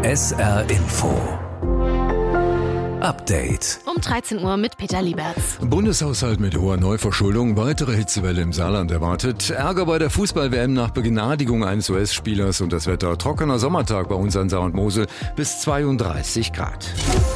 SR Info Update. Um 13 Uhr mit Peter Lieberts. Bundeshaushalt mit hoher Neuverschuldung, weitere Hitzewelle im Saarland erwartet, Ärger bei der Fußball-WM nach Begnadigung eines US-Spielers und das Wetter trockener Sommertag bei uns an Saar und Mosel bis 32 Grad.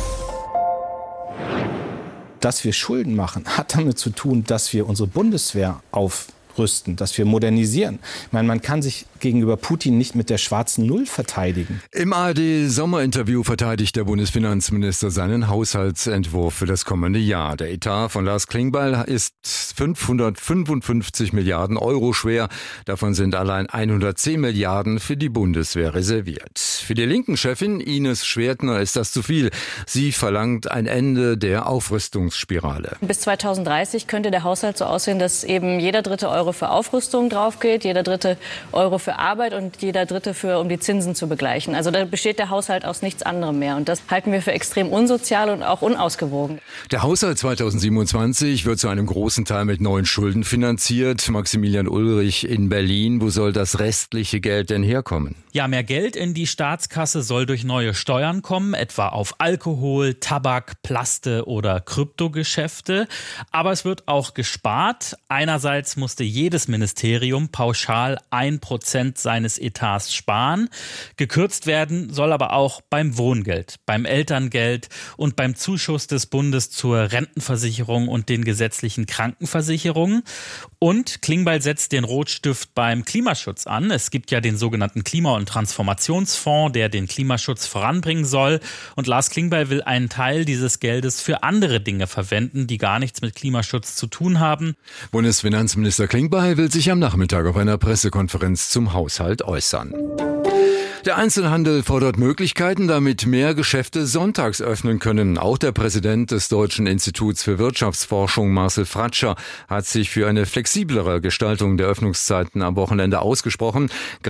Dass wir Schulden machen, hat damit zu tun, dass wir unsere Bundeswehr aufrüsten, dass wir modernisieren. Ich meine, man kann sich gegenüber Putin nicht mit der schwarzen Null verteidigen. Im ARD-Sommerinterview verteidigt der Bundesfinanzminister seinen Haushaltsentwurf für das kommende Jahr. Der Etat von Lars Klingbeil ist 555 Milliarden Euro schwer. Davon sind allein 110 Milliarden für die Bundeswehr reserviert. Für die Linken-Chefin Ines Schwertner ist das zu viel. Sie verlangt ein Ende der Aufrüstungsspirale. Bis 2030 könnte der Haushalt so aussehen, dass eben jeder dritte Euro für Aufrüstung drauf geht, jeder dritte Euro für Arbeit und jeder dritte um die Zinsen zu begleichen. Also da besteht der Haushalt aus nichts anderem mehr. Und das halten wir für extrem unsozial und auch unausgewogen. Der Haushalt 2027 wird zu einem großen Teil mit neuen Schulden finanziert. Maximilian Ulrich in Berlin. Wo soll das restliche Geld denn herkommen? Ja, mehr Geld in die Staatskasse soll durch neue Steuern kommen, etwa auf Alkohol, Tabak, Plaste oder Kryptogeschäfte. Aber es wird auch gespart. Einerseits musste jedes Ministerium pauschal 1% seines Etats sparen. Gekürzt werden soll aber auch beim Wohngeld, beim Elterngeld und beim Zuschuss des Bundes zur Rentenversicherung und den gesetzlichen Krankenversicherungen. Und Klingbeil setzt den Rotstift beim Klimaschutz an. Es gibt ja den sogenannten Klima- und Transformationsfonds, der den Klimaschutz voranbringen soll. Und Lars Klingbeil will einen Teil dieses Geldes für andere Dinge verwenden, die gar nichts mit Klimaschutz zu tun haben. Bundesfinanzminister Klingbeil will sich am Nachmittag auf einer Pressekonferenz zum Haushalt äußern. Der Einzelhandel fordert Möglichkeiten, damit mehr Geschäfte sonntags öffnen können. Auch der Präsident des Deutschen Instituts für Wirtschaftsforschung, Marcel Fratscher, hat sich für eine flexiblere Gestaltung der Öffnungszeiten am Wochenende ausgesprochen.